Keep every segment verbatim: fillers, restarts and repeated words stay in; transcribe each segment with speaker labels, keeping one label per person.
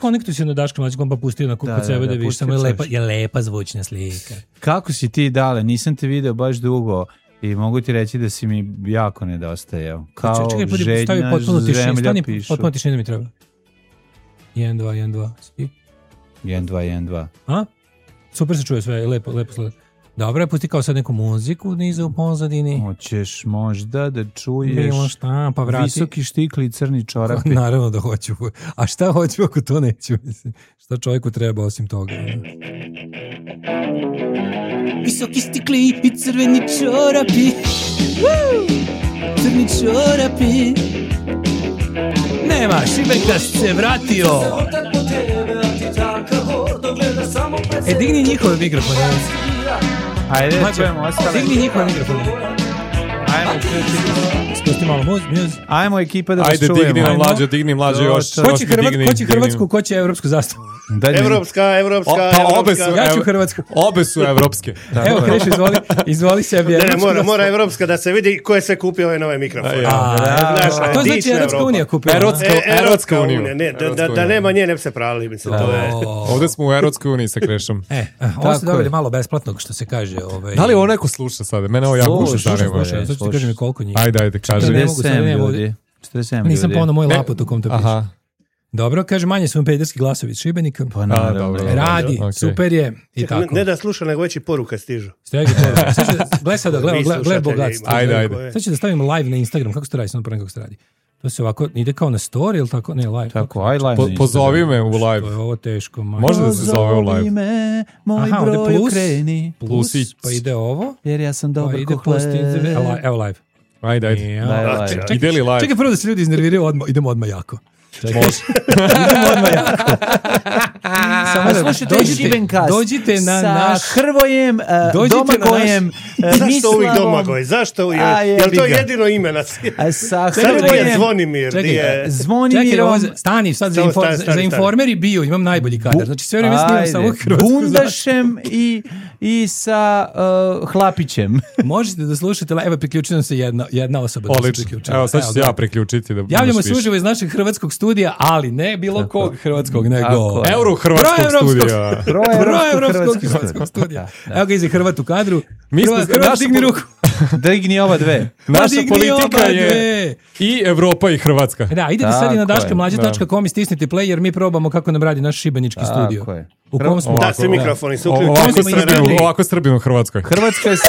Speaker 1: konektuj se na Daška Mlađa, pa pusti na kod
Speaker 2: da,
Speaker 1: sebe da,
Speaker 2: da,
Speaker 1: da vidiš, samo je lepa, je lepa zvučna slika.
Speaker 2: Kako si ti, Dale? Nisam te video baš dugo i mogu ti reći da si mi jako nedostaje. Kao
Speaker 1: čekaj,
Speaker 2: žednja,
Speaker 1: stavi potpuno tišinu, stani
Speaker 2: pišu.
Speaker 1: potpuno tišinu mi treba. jedan, dva, jedan, dva, svi?
Speaker 2: jedan, dva, jedan, dva.
Speaker 1: A? Super se čuje sve, lepo, lepo sleda. Dobro, pusti kao sad neku muziku niza u pozadini.
Speaker 2: Hoćeš možda da čuješ
Speaker 1: Bilo šta, pa vrati.
Speaker 2: Visoki štikli i crni čorapi.
Speaker 1: Naravno da hoću. A šta hoću ako to neću? Mislim, šta čovjeku treba osim toga? Visoki stikli i crveni čorapi. Woo! Crni čorapi. Nema, Šibenkast se vratio. E, digni njihove mikrofone.
Speaker 2: Ajde, čujemo ostale.
Speaker 1: Digni njihove mikrofone.
Speaker 2: Ajmo,
Speaker 1: spusti malo muz, muz.
Speaker 2: Ajmo ekipa da vas
Speaker 3: Ajde,
Speaker 2: čujemo.
Speaker 3: digni nam mlađe, digni mlađe još.
Speaker 1: Ko će, Hrvat, ko će Hrvatsku, ko će evropsku zastavu?
Speaker 4: Evropska, evropska,
Speaker 3: o, pa obe su,
Speaker 1: ja ću Hrvatsku.
Speaker 3: Obe su evropske.
Speaker 1: Evo, Kreš, izvoli, izvoli sebi.
Speaker 4: Ne, mora, mora evropska da se vidi ko je sve kupio ove nove mikrofone.
Speaker 1: A, a to znači Evropska unija kupila.
Speaker 3: Evropska unija.
Speaker 4: Ne, da, da nema nje, ne bi se pravili. Mislim, to je.
Speaker 3: Ovde smo u Evropskoj uniji sa Krešom.
Speaker 1: E, ovo ste dobili malo besplatnog, što se kaže. Ovaj...
Speaker 3: Da li ovo neko sluša sada? Mene ovo jako
Speaker 1: sluša,
Speaker 3: zanima.
Speaker 1: Sluša, sluša, sluša, kaži mi koliko njih.
Speaker 3: Ajde, ajde, kaži.
Speaker 2: četrdeset sedam ljudi. četrdeset sedam
Speaker 1: Nisam
Speaker 2: ljudi.
Speaker 1: ponao moj lapot u kom to piše.
Speaker 3: Aha.
Speaker 1: Dobro, kaže, manje su mi pederski glasovi iz Šibenika.
Speaker 2: Pa naravno.
Speaker 3: dobro.
Speaker 1: Radi,
Speaker 3: Okay.
Speaker 1: super je i
Speaker 4: Čekaj,
Speaker 1: tako.
Speaker 4: ne da sluša, nego već i poruka stižu.
Speaker 1: Stegi poruka. Sad ću, gledaj sada, gledaj, gledaj, gledaj bogatstvo.
Speaker 3: Ajde, ajde.
Speaker 1: Sad ću da stavim live na Instagram. Kako se to radi? Samo prvo kako se radi. To se ovako, ide kao na story ili tako? Ne, live.
Speaker 2: Tako, aj live.
Speaker 3: Po, pozovi me u live.
Speaker 1: To je ovo teško. Man.
Speaker 3: Može da se zove u live.
Speaker 2: Pozovi me, moj
Speaker 1: Aha, ovde
Speaker 2: broj
Speaker 1: plus,
Speaker 2: ukreni.
Speaker 1: Plus, pa ide ovo.
Speaker 2: Jer ja sam
Speaker 1: Pa
Speaker 2: dobar
Speaker 1: ide
Speaker 2: ko
Speaker 1: plus,
Speaker 2: hleb.
Speaker 1: evo, evo live.
Speaker 3: Ajde, ajde.
Speaker 1: Ja.
Speaker 2: Daj,
Speaker 4: A,
Speaker 2: live.
Speaker 4: čekaj,
Speaker 3: Ide li live?
Speaker 1: Čekaj prvo da se ljudi iznerviraju, odmah, idemo odmah jako. Čekaj. Idemo odmah jako. Samo da,
Speaker 2: Slušajte
Speaker 1: dođite,
Speaker 2: Šibenkast
Speaker 1: dođite na
Speaker 2: sa
Speaker 1: naš...
Speaker 2: Hrvojem, uh,
Speaker 1: Dođite na
Speaker 2: Domagojem, uh,
Speaker 4: Zašto uvijek
Speaker 2: Mislavom,
Speaker 4: Domagoj? Zašto? Je,
Speaker 2: A,
Speaker 4: je li to
Speaker 2: jebi ga.
Speaker 4: jedino ime na svijetu?
Speaker 2: a sa
Speaker 4: Sad je
Speaker 2: Hrvojem,
Speaker 4: Zvonimir.
Speaker 1: Čekaj,
Speaker 4: di je...
Speaker 1: Čekaj,
Speaker 2: Zvonimirom,
Speaker 1: ovo, stani, sad za,
Speaker 4: Samo
Speaker 1: info,
Speaker 4: stani,
Speaker 1: za,
Speaker 4: stani,
Speaker 1: za Informer i bio, imam najbolji kadar. Znači sve vreme snimam
Speaker 2: ajde,
Speaker 1: samo hrvatsku zastavu.
Speaker 2: Bundašem i, i sa uh, Hlapićem.
Speaker 1: Možete da slušate, evo priključila nam se jedna, jedna osoba. Da se
Speaker 3: Odlično.
Speaker 1: priključila.
Speaker 3: Evo, sad ću se
Speaker 1: Evo,
Speaker 3: ja priključiti. Da
Speaker 1: javljamo
Speaker 3: budeš
Speaker 1: se
Speaker 3: više.
Speaker 1: uživo iz našeg hrvatskog studija, ali ne bilo kog hrvatskog, nego...
Speaker 2: Tako je.
Speaker 3: Euro hrvatskog
Speaker 1: Broj evropskog-
Speaker 3: studija.
Speaker 1: Broj evropskog
Speaker 2: hrvatskog
Speaker 1: hrvatskog studija.
Speaker 2: Da, da.
Speaker 1: Evo ga iza Hrvat u kadru.
Speaker 3: Mi smo-
Speaker 1: Hrvat, Hrvat,
Speaker 3: naša
Speaker 1: digni
Speaker 3: po-
Speaker 1: ruku.
Speaker 2: Digni ova dve.
Speaker 3: Naša
Speaker 1: Digni
Speaker 3: politika
Speaker 1: oba
Speaker 3: je
Speaker 1: dve.
Speaker 3: i Evropa i Hrvatska.
Speaker 1: Da, idete sad i na
Speaker 2: Tako je.
Speaker 1: daška mlađa tačka com i stisnite play jer mi probamo kako nam radi naš šibenički
Speaker 2: Tako
Speaker 1: studio.
Speaker 2: je.
Speaker 1: U kom smo...
Speaker 4: Da, svi mikrofoni su
Speaker 3: O-
Speaker 4: uključeni.
Speaker 3: Ovako
Speaker 1: smo
Speaker 3: Srbinu,
Speaker 1: izgledali.
Speaker 3: ovako Srbinu u Hrvatskoj.
Speaker 2: Hrvatska je,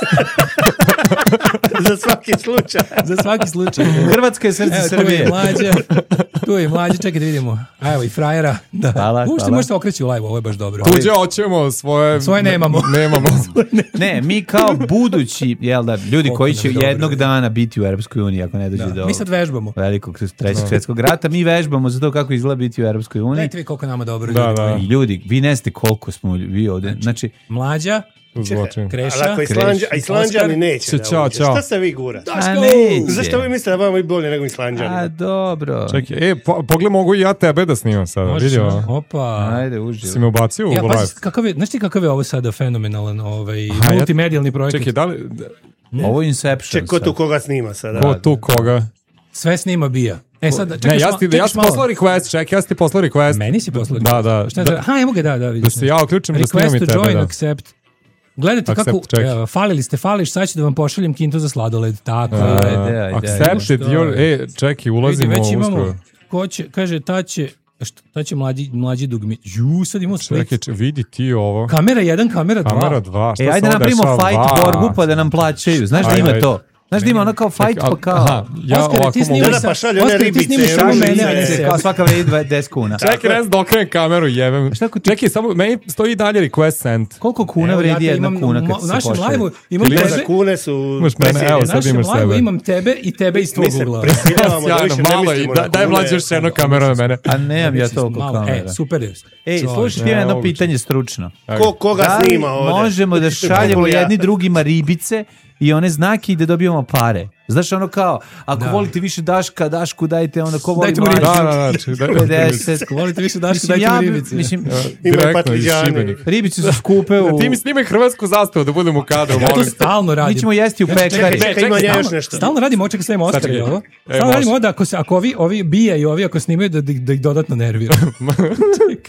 Speaker 4: Za svaki slučaj.
Speaker 1: Za svaki slučaj.
Speaker 2: Hrvatska je srce
Speaker 1: Evo, tu je
Speaker 2: Srbije.
Speaker 1: mlađa. Tu je mlađa, čekaj da vidimo. A evo i frajera. Da.
Speaker 2: Hvala,
Speaker 1: Uopšte
Speaker 2: hvala.
Speaker 1: možete okreći u live, ovo je baš dobro.
Speaker 3: Tuđe hoćemo, svoje...
Speaker 1: Svoje nemamo.
Speaker 3: Nemamo.
Speaker 2: Ne, mi kao budući, jel da, ljudi
Speaker 1: Koliko
Speaker 2: koji
Speaker 1: nam
Speaker 2: će
Speaker 1: je dobro.
Speaker 2: jednog dana biti u Europskoj uniji, ako ne dođe
Speaker 1: Da.
Speaker 2: do
Speaker 1: Mi sad vežbamo.
Speaker 2: velikog trećeg svjetskog rata, mi vežbamo za to kako izgleda biti u Europskoj uniji.
Speaker 1: Gledajte vi koliko nama dobro.
Speaker 3: Da,
Speaker 1: ljudi.
Speaker 3: da.
Speaker 2: I ljudi, vi ne znate koliko smo vi ovde. Znači,
Speaker 1: Mlađa,
Speaker 3: Zločin.
Speaker 1: Kreša.
Speaker 4: Ali ako Islanđa, a Islanđani neće da
Speaker 3: Ćao,
Speaker 4: uđe.
Speaker 3: ćao.
Speaker 4: Šta se vi gura?
Speaker 2: a neće.
Speaker 4: Zašto vi mislite da vama i bolje nego Islanđani?
Speaker 2: A, dobro.
Speaker 3: Čekaj, e, po, pogled mogu i ja tebe da snimam sada.
Speaker 1: Možeš,
Speaker 3: Vidio?
Speaker 1: no? Opa.
Speaker 2: Ajde,
Speaker 3: Si
Speaker 2: uživo.
Speaker 3: me ubacio u
Speaker 1: Ja,
Speaker 3: live?
Speaker 1: pazi, kakav je, znaš ti kakav je ovo sada fenomenalan ovaj,
Speaker 3: ja-
Speaker 1: multimedijalni projekat?
Speaker 3: Čekaj, da li...
Speaker 2: Ovo je Inception.
Speaker 4: Ček, ko
Speaker 2: sad.
Speaker 4: tu koga snima sada?
Speaker 3: Ko tu koga?
Speaker 1: Sve snima bija. E sad, čekaš,
Speaker 3: Ne, ja
Speaker 1: ma-
Speaker 3: ti, ja
Speaker 1: čekaš
Speaker 3: ti
Speaker 1: malo.
Speaker 3: poslao request, čekaj, ja ti poslao request.
Speaker 1: Meni si poslao.
Speaker 3: Da, da.
Speaker 1: Šta je
Speaker 3: Da,
Speaker 1: za- Aha, evo ga, da, da, vidiš.
Speaker 3: da se ja uključim da snimam
Speaker 1: Request
Speaker 3: i
Speaker 1: to
Speaker 3: tebe,
Speaker 1: join,
Speaker 3: da.
Speaker 1: accept. Gledajte
Speaker 3: Accept,
Speaker 1: kako,
Speaker 3: čekaj.
Speaker 1: evo, falili ste, fališ, sad ću da vam pošaljem kintu za sladoled. Tako je.
Speaker 2: Ajde, ajde.
Speaker 3: Accepted
Speaker 1: Šta?
Speaker 3: your... E, čekaj, ulazimo
Speaker 1: Vidi, već
Speaker 3: u
Speaker 1: imamo,
Speaker 3: uskoro.
Speaker 1: ko će, kaže, ta će, šta, ta će mlađi, mlađi dugmi. Ju, sad imamo split.
Speaker 3: Čekaj, če- vidi ti ovo.
Speaker 1: Kamera jedan, kamera dva.
Speaker 3: Kamera dva, šta
Speaker 2: E,
Speaker 3: se
Speaker 2: ajde
Speaker 3: ovo
Speaker 2: napravimo
Speaker 3: dešava?
Speaker 2: fight
Speaker 3: Va.
Speaker 2: borbu pa da nam plaćaju. Znaš da
Speaker 3: Ajde,
Speaker 2: ima
Speaker 3: ajde.
Speaker 2: to? Znaš da ima ono kao fight
Speaker 3: Čekaj,
Speaker 2: pa kao...
Speaker 3: aha, ja
Speaker 1: Oskar,
Speaker 3: ovako
Speaker 1: ti
Speaker 3: mogu...
Speaker 1: snimaj
Speaker 4: Da, da,
Speaker 1: sa-
Speaker 4: pa šalju one
Speaker 1: Oskar, ti
Speaker 4: ribice,
Speaker 1: snimaš samo
Speaker 4: šalju
Speaker 1: mene,
Speaker 4: ribice.
Speaker 1: a ne
Speaker 2: Ribice,
Speaker 1: sebe.
Speaker 2: kao svaka vredi deset kuna.
Speaker 3: Čekaj, res da okrenem kameru, jebem.
Speaker 2: Šta ako ti-
Speaker 3: Čekaj, samo, meni stoji dalje request sent.
Speaker 2: Koliko kuna
Speaker 1: Evo, ja
Speaker 2: vredi
Speaker 1: te
Speaker 2: jedna
Speaker 1: imam
Speaker 2: kuna
Speaker 1: u-
Speaker 2: kad
Speaker 1: u
Speaker 2: se
Speaker 1: našem
Speaker 2: pošalje?
Speaker 1: live-u imam
Speaker 3: Ili
Speaker 4: Ne,
Speaker 1: tebe,
Speaker 4: za kune su...
Speaker 3: Imaš mene,
Speaker 4: presiljene.
Speaker 3: evo,
Speaker 1: u
Speaker 3: sad
Speaker 1: našem
Speaker 3: imaš
Speaker 1: live-u
Speaker 3: sebe.
Speaker 1: imam tebe i tebe iz tvog
Speaker 4: Mi se
Speaker 1: ugla.
Speaker 4: presiljavamo da
Speaker 3: Sjajno,
Speaker 4: više ne
Speaker 3: malo i
Speaker 4: mislimo
Speaker 3: da,
Speaker 4: na
Speaker 3: daj
Speaker 4: kune.
Speaker 3: mlađe još jednu kameru na mene.
Speaker 2: A nemam ja toliko
Speaker 1: Malo,
Speaker 2: kamera.
Speaker 1: E, super je.
Speaker 2: Ej,
Speaker 1: Čovječe.
Speaker 2: slušaj ti
Speaker 3: Ne,
Speaker 2: jedno
Speaker 3: ovo-
Speaker 2: pitanje stručno.
Speaker 4: Ko, koga
Speaker 2: Da li
Speaker 4: snima ovde?
Speaker 2: možemo da šaljemo
Speaker 4: Mogu li ja?
Speaker 2: jedni drugima ribice i one znake i da dobijemo pare? Znaš ono kao, ako
Speaker 1: Da.
Speaker 2: volite više Daška, Dašku dajte onda ko voli
Speaker 1: Dajte mu
Speaker 2: mlađu.
Speaker 1: ribicu.
Speaker 3: Da, da, da. čekaj, daj-
Speaker 2: pedeset.
Speaker 1: Ako volite više Daška,
Speaker 2: Mislim,
Speaker 1: dajte
Speaker 2: ja
Speaker 1: mi
Speaker 2: bi-
Speaker 1: ribice.
Speaker 2: Mislim,
Speaker 4: Ima
Speaker 3: Direktno iz
Speaker 4: patliđane.
Speaker 3: Šibenika.
Speaker 2: ribice su skupe u...
Speaker 3: Ti mi snimaj hrvatsku zastavu da budem u kadru,
Speaker 1: Ja to
Speaker 3: molim.
Speaker 1: stalno radim.
Speaker 2: Mi ćemo jesti u pekari.
Speaker 4: Čekaj, čekaj, ima
Speaker 3: čekaj,
Speaker 4: nje još
Speaker 1: Stalno-
Speaker 4: nešto.
Speaker 1: Stalno radimo, očekaj stavimo Oskar
Speaker 3: čekaj.
Speaker 1: i ovo.
Speaker 3: E,
Speaker 1: Stalno
Speaker 3: može.
Speaker 1: radimo ovo da ako, se, ako ovi, ovi bija i ovi ako snimaju da, da, da ih dodatno nerviraju.